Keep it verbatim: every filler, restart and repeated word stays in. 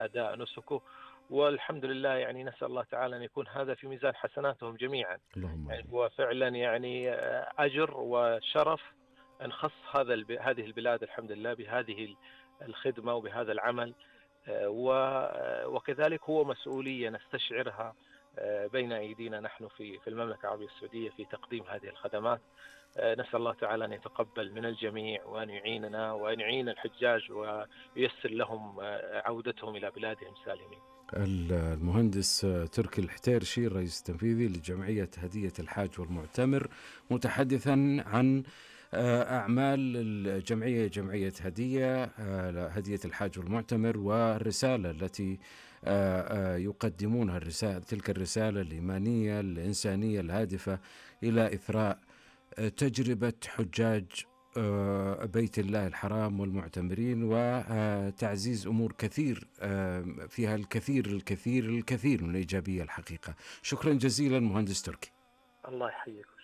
أداء نسكه. والحمد لله يعني نسأل الله تعالى أن يكون هذا في ميزان حسناتهم جميعا. اللهم يعني آمين. هو فعلا يعني أجر وشرف أن خص هذا الب... هذه البلاد الحمد لله بهذه الخدمة وبهذا العمل. آه، و- وكذلك هو مسؤولية نستشعرها آه، بين أيدينا نحن في في المملكة العربية السعودية في تقديم هذه الخدمات. آه، نسأل الله تعالى أن يتقبل من الجميع وأن يعيننا وأن يعين الحجاج وييسر لهم آه، عودتهم إلى بلادهم سالمين. المهندس تركي الحتيرشي، الرئيس التنفيذي لجمعية هدية الحاج والمعتمر، متحدثا عن أعمال الجمعية، جمعية هدية هدية الحاج والمعتمر، والرسالة التي يقدمونها، الرسالة تلك الرسالة الإيمانية الإنسانية الهادفة إلى إثراء تجربة حجاج بيت الله الحرام والمعتمرين، وتعزيز أمور كثير فيها الكثير الكثير الكثير من الإيجابية الحقيقة. شكرا جزيلا مهندس تركي. الله يحييك.